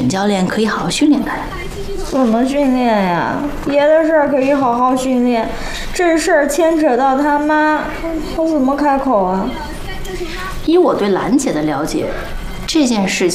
沈教练可以好好训练他呀。 怎么训练呀？别的事儿可以好好训练，这事儿牵扯到他妈，我怎么开口啊？ 以我对兰姐的了解，这件事